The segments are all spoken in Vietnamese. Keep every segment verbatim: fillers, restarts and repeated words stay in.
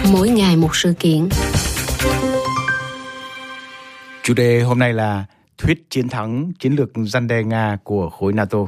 Mỗi ngày một sự kiện. Chủ đề hôm nay là thuyết chiến thắng chiến lược răn đe Nga của khối NATO.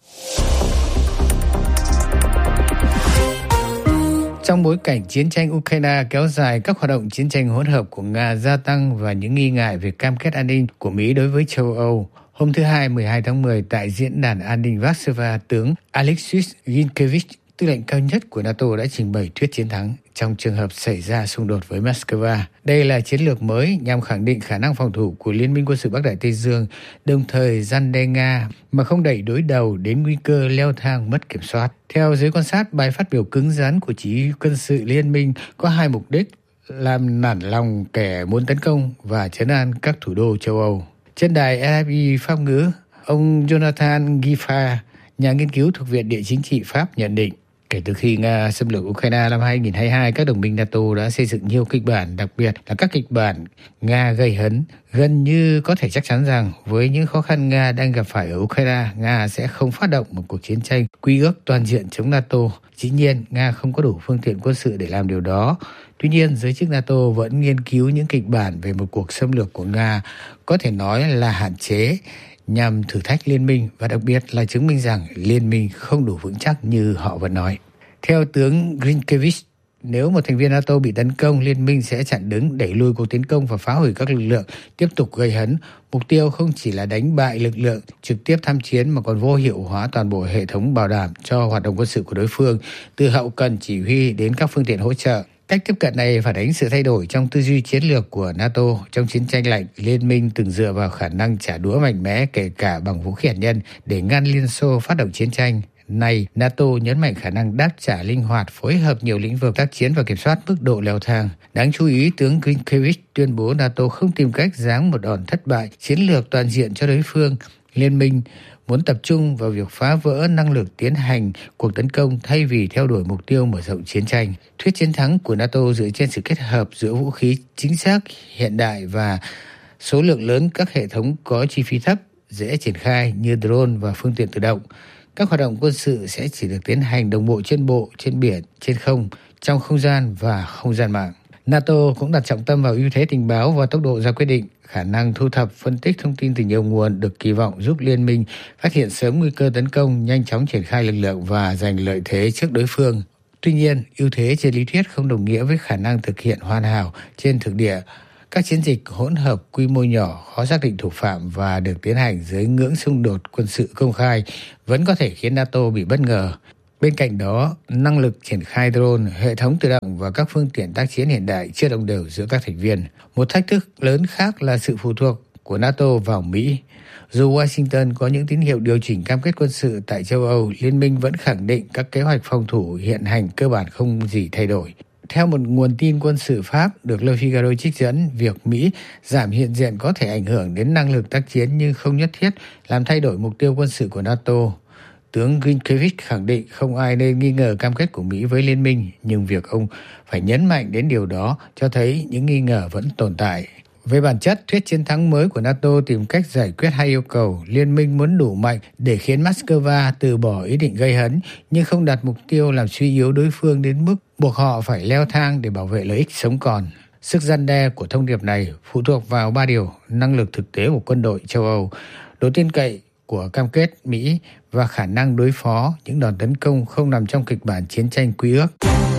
Trong bối cảnh chiến tranh Ukraine kéo dài, các hoạt động chiến tranh hỗn hợp của Nga gia tăng và những nghi ngại về cam kết an ninh của Mỹ đối với châu Âu. Hôm thứ Hai, mười hai tháng mười, tại Diễn đàn An ninh Warsaw, tướng Alexis Grinkevich, tư lệnh cao nhất của NATO đã trình bày thuyết chiến thắng trong trường hợp xảy ra xung đột với Moscow. Đây là chiến lược mới nhằm khẳng định khả năng phòng thủ của Liên minh quân sự Bắc Đại Tây Dương, đồng thời răn đe Nga mà không đẩy đối đầu đến nguy cơ leo thang mất kiểm soát. Theo giới quan sát, bài phát biểu cứng rắn của chỉ huy quân sự Liên minh có hai mục đích: làm nản lòng kẻ muốn tấn công và trấn an các thủ đô châu Âu. Trên đài rờ ép i Pháp ngữ, ông Jonathan Giffard, nhà nghiên cứu thuộc Viện Địa chính trị Pháp nhận định, kể từ khi Nga xâm lược Ukraine năm hai nghìn không trăm hai mươi hai, các đồng minh NATO đã xây dựng nhiều kịch bản, đặc biệt là các kịch bản Nga gây hấn. Gần như có thể chắc chắn rằng với những khó khăn Nga đang gặp phải ở Ukraine, Nga sẽ không phát động một cuộc chiến tranh quy ước toàn diện chống NATO. Dĩ nhiên, Nga không có đủ phương tiện quân sự để làm điều đó. Tuy nhiên, giới chức NATO vẫn nghiên cứu những kịch bản về một cuộc xâm lược của Nga có thể nói là hạn chế, nhằm thử thách liên minh và đặc biệt là chứng minh rằng liên minh không đủ vững chắc như họ vẫn nói. Theo tướng Grinkevich, nếu một thành viên NATO bị tấn công, liên minh sẽ chặn đứng, đẩy lùi cuộc tiến công và phá hủy các lực lượng tiếp tục gây hấn. Mục tiêu không chỉ là đánh bại lực lượng trực tiếp tham chiến mà còn vô hiệu hóa toàn bộ hệ thống bảo đảm cho hoạt động quân sự của đối phương, từ hậu cần chỉ huy đến các phương tiện hỗ trợ. Cách tiếp cận này phản ánh sự thay đổi trong tư duy chiến lược của NATO. Trong chiến tranh lạnh, Liên minh từng dựa vào khả năng trả đũa mạnh mẽ, kể cả bằng vũ khí hạt nhân, để ngăn Liên Xô phát động chiến tranh. Nay, NATO nhấn mạnh khả năng đáp trả linh hoạt, phối hợp nhiều lĩnh vực tác chiến và kiểm soát mức độ leo thang. Đáng chú ý, tướng Grinkevich tuyên bố NATO không tìm cách giáng một đòn thất bại chiến lược toàn diện cho đối phương. Liên minh muốn tập trung vào việc phá vỡ năng lực tiến hành cuộc tấn công thay vì theo đuổi mục tiêu mở rộng chiến tranh. Thuyết chiến thắng của NATO dựa trên sự kết hợp giữa vũ khí chính xác, hiện đại và số lượng lớn các hệ thống có chi phí thấp, dễ triển khai như drone và phương tiện tự động. Các hoạt động quân sự sẽ chỉ được tiến hành đồng bộ trên bộ, trên biển, trên không, trong không gian và không gian mạng. NATO cũng đặt trọng tâm vào ưu thế tình báo và tốc độ ra quyết định. Khả năng thu thập, phân tích thông tin từ nhiều nguồn được kỳ vọng giúp liên minh phát hiện sớm nguy cơ tấn công, nhanh chóng triển khai lực lượng và giành lợi thế trước đối phương. Tuy nhiên, ưu thế trên lý thuyết không đồng nghĩa với khả năng thực hiện hoàn hảo trên thực địa. Các chiến dịch hỗn hợp quy mô nhỏ, khó xác định thủ phạm và được tiến hành dưới ngưỡng xung đột quân sự công khai vẫn có thể khiến NATO bị bất ngờ. Bên cạnh đó, năng lực triển khai drone, hệ thống tự động và các phương tiện tác chiến hiện đại chưa đồng đều giữa các thành viên. Một thách thức lớn khác là sự phụ thuộc của NATO vào Mỹ. Dù Washington có những tín hiệu điều chỉnh cam kết quân sự tại châu Âu, Liên minh vẫn khẳng định các kế hoạch phòng thủ hiện hành cơ bản không gì thay đổi. Theo một nguồn tin quân sự Pháp được Le Figaro trích dẫn, việc Mỹ giảm hiện diện có thể ảnh hưởng đến năng lực tác chiến nhưng không nhất thiết làm thay đổi mục tiêu quân sự của NATO. Tướng Grinkevich khẳng định không ai nên nghi ngờ cam kết của Mỹ với Liên minh, nhưng việc ông phải nhấn mạnh đến điều đó cho thấy những nghi ngờ vẫn tồn tại. Về bản chất, thuyết chiến thắng mới của NATO tìm cách giải quyết hai yêu cầu. Liên minh muốn đủ mạnh để khiến Moscow từ bỏ ý định gây hấn, nhưng không đặt mục tiêu làm suy yếu đối phương đến mức buộc họ phải leo thang để bảo vệ lợi ích sống còn. Sức răn đe của thông điệp này phụ thuộc vào ba điều: năng lực thực tế của quân đội châu Âu, độ tin cậy của cam kết Mỹ và khả năng đối phó những đòn tấn công không nằm trong kịch bản chiến tranh quy ước.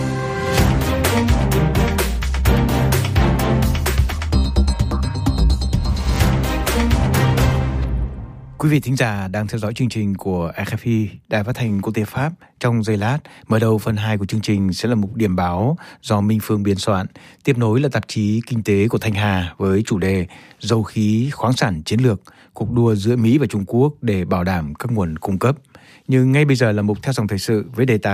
Quý vị thính giả đang theo dõi chương trình của rờ ép i, Đài Phát thanh Quốc tế Pháp. Trong giây lát, mở đầu phần hai của chương trình sẽ là mục điểm báo do Minh Phương biên soạn. Tiếp nối là tạp chí Kinh tế của Thanh Hà với chủ đề Dầu khí khoáng sản chiến lược, cuộc đua giữa Mỹ và Trung Quốc để bảo đảm các nguồn cung cấp. Nhưng ngay bây giờ là mục theo dòng thời sự với đề tài